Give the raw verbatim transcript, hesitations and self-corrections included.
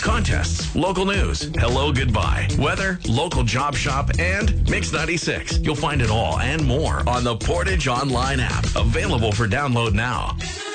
contests, local news, hello, goodbye, weather, local job shop, and Mix ninety-six. You'll find it all and more on the Portage Online app, available for download now.